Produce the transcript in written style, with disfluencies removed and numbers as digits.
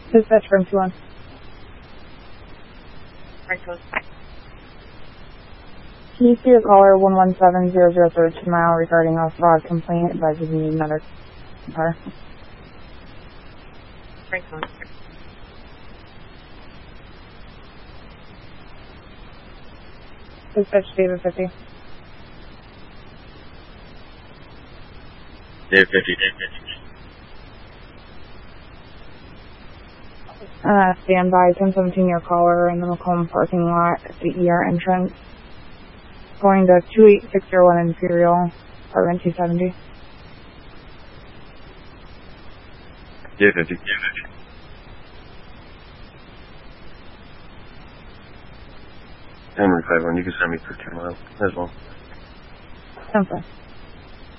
Dispatch from 2-1. Right coast. Can you see your caller 11700 2 mile regarding a fraud complaint advising you need another car? Right coast. Dispatch David 50. David 50. Stand by 1017 your caller in the Macomb parking lot at the ER entrance. Going to 28601 Imperial, apartment 270. David 50. Henry 51, you can send me for 2 miles as well. Okay.